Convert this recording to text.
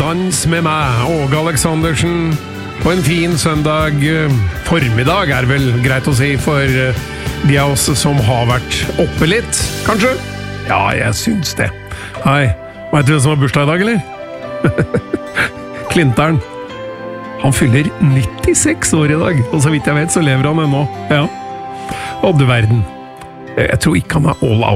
Dans med meg, Åge Aleksandersen, på en fin søndag formiddag, vel greit å si, for de av oss som har vært oppe litt, kanskje? Ja, jeg syns det. Hei, vet du hvem som har bursdag i dag, eller? Klinteren. Han fyller 96 år i dag, og så vidt jeg vet så lever han ennå. Ja. Og du verden. Jeg tror ikke han er all out.